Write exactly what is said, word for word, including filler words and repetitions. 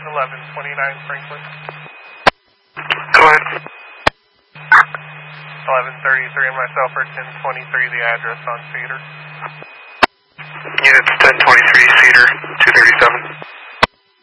eleven twenty-nine Franklin. Go ahead. eleven thirty-three and myself are ten twenty-three, the address on Cedar. Units ten twenty-three,